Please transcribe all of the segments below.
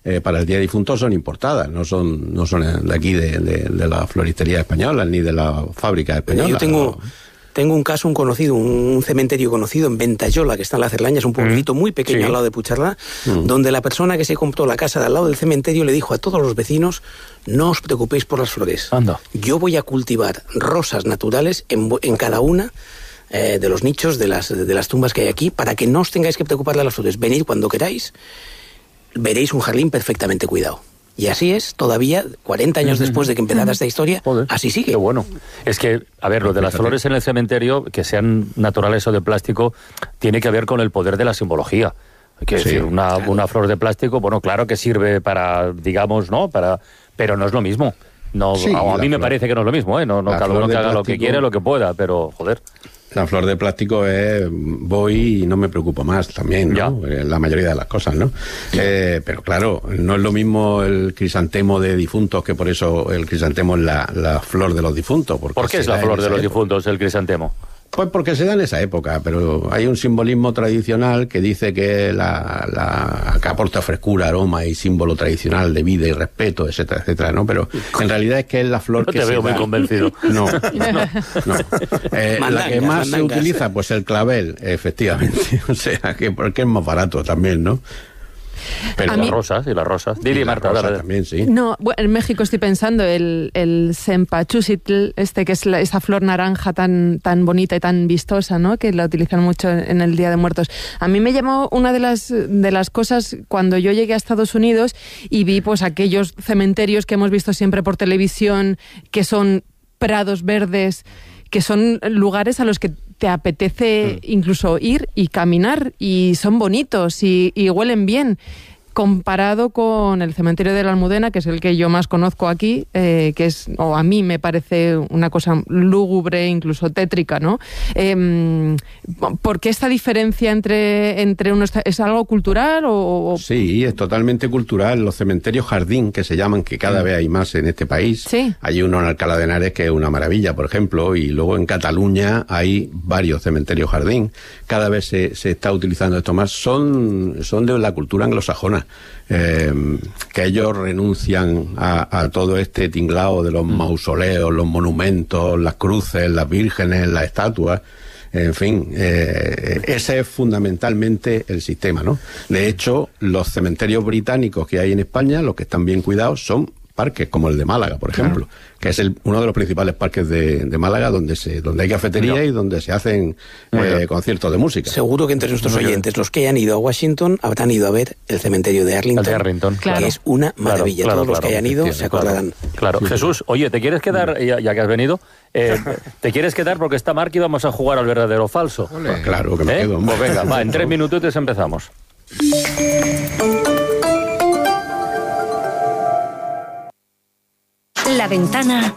para el Día de Difuntos son importadas, no son de aquí, de la floristería española, ni de la fábrica española. Yo tengo un caso, un cementerio conocido en Ventayola, que está en la Cerlaña, es un pueblito muy pequeño al lado de Puigcerdà, donde la persona que se compró la casa de al lado del cementerio le dijo a todos los vecinos: no os preocupéis por las flores. Anda. Yo voy a cultivar rosas naturales en cada una de los nichos de las tumbas que hay aquí, para que no os tengáis que preocupar de las flores. Venid cuando queráis, veréis un jardín perfectamente cuidado. Y así es, todavía, 40 años después de que empezara esta historia, así sigue. Qué bueno. Es que, a ver, lo de las flores en el cementerio, que sean naturales o de plástico, tiene que ver con el poder de la simbología. Es decir, una flor de plástico, bueno, claro que sirve para, digamos, ¿no? Pero no es lo mismo. No, a mí me parece que no es lo mismo, ¿eh? No cada uno que haga lo que quiere, lo que pueda, pero, joder. La flor de plástico es voy y no me preocupo más también, ¿no? La mayoría de las cosas, ¿no? Pero claro, no es lo mismo el crisantemo de difuntos, que por eso el crisantemo es la flor de los difuntos. ¿Por qué es la flor de los difuntos el crisantemo? Pues porque se da en esa época, pero hay un simbolismo tradicional que dice que que aporta frescura, aroma y símbolo tradicional de vida y respeto, etcétera, etcétera, ¿no? Pero en realidad es que es la flor que se da. No te veo muy convencido. No. La que más se utiliza, pues el clavel, efectivamente. O sea, que porque es más barato también, ¿no? Pero las rosas. Dili, Marta, rosa también, sí. No, en México estoy pensando el cempasúchil, que es esa flor naranja tan bonita y tan vistosa, ¿no? Que la utilizan mucho en el Día de Muertos. A mí me llamó una de las cosas cuando yo llegué a Estados Unidos y vi pues aquellos cementerios que hemos visto siempre por televisión, que son prados verdes, que son lugares a los que te apetece incluso ir y caminar, y son bonitos y huelen bien, comparado con el cementerio de la Almudena, que es el que yo más conozco aquí, que es, o a mí me parece una cosa lúgubre, incluso tétrica, ¿no? ¿Por qué esta diferencia entre unos? ¿Es algo cultural o...? Sí, es totalmente cultural. Los cementerios jardín, que se llaman, que cada vez hay más en este país. Sí. Hay uno en Alcalá de Henares que es una maravilla, por ejemplo, y luego en Cataluña hay varios cementerios jardín. Cada vez se está utilizando esto más. Son de la cultura anglosajona. Que ellos renuncian a todo este tinglao de los mausoleos, los monumentos, las cruces, las vírgenes, las estatuas. En fin, ese es fundamentalmente el sistema, ¿no? De hecho, los cementerios británicos que hay en España, los que están bien cuidados, son parques como el de Málaga, por ejemplo, que es uno de los principales parques de Málaga, donde hay cafetería y donde se hacen conciertos de música. Seguro que entre nuestros oyentes, los que hayan ido a Washington, habrán ido a ver el cementerio de Arlington, que es una maravilla. Todos los que hayan ido se acordarán. Claro. Jesús, oye, ¿te quieres quedar, ya que has venido, te quieres quedar porque está Marc y vamos a jugar al verdadero o falso? Pues claro que me quedo. Pues venga, en 3 minutos empezamos. La Ventana.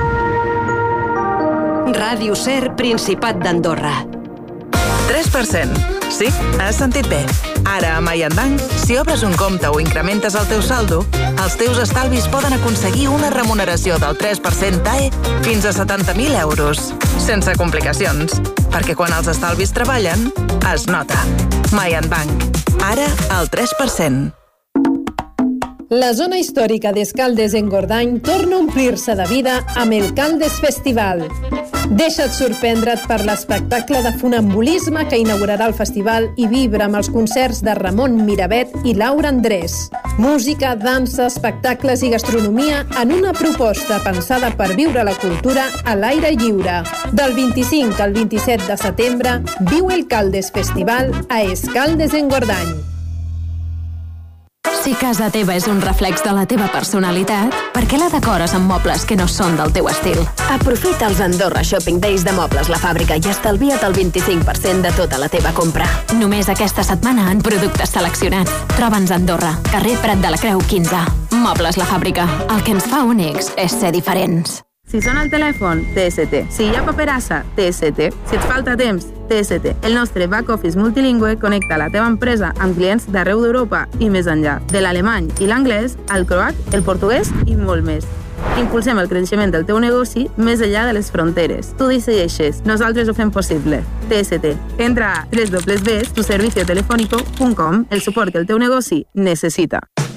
Ràdio Ser, Principat d'Andorra. 3%. Sí, has sentit bé. Ara, a My Bank, si obres un compte o incrementes el teu saldo, els teus estalvis poden aconseguir una remuneració del 3% TAE fins a 70.000 euros. Sense complicacions. Perquè quan els estalvis treballen, es nota. My Bank. Ara, al 3%. La zona històrica d'Escaldes-Engordany torna a omplir-se de vida amb el Caldes Festival. Deixa't sorprendre't per l'espectacle de funambulisme que inaugurarà el festival i vibra amb els concerts de Ramon Miravet i Laura Andrés. Música, dansa, espectacles i gastronomia en una proposta pensada per viure la cultura a l'aire lliure. Del 25 al 27 de setembre, viu el Caldes Festival a Escaldes-Engordany. Si casa teva és un reflex de la teva personalitat, per què la decores amb mobles que no són del teu estil? Aprofita els Andorra Shopping Days de Mobles La Fàbrica i estalvia't el 25% de tota la teva compra. Només aquesta setmana en productes seleccionats. Troba'ns a Andorra, carrer Prat de la Creu 15. Mobles La Fàbrica. El que ens fa únics és ser diferents. Si sona el telèfon, TST. Si hi ha paperassa, TST. Si et falta temps, TST. El nostre back-office multilingüe connecta la teva empresa amb clients d'arreu d'Europa i més enllà. De l'alemany i l'anglès, al croat, el portuguès i molt més. Impulsem el creixement del teu negoci més enllà de les fronteres. Tu decideixes, nosaltres ho fem possible. TST. Entra a www.tuserviciotelefónico.com, el suport que el teu negoci necessita.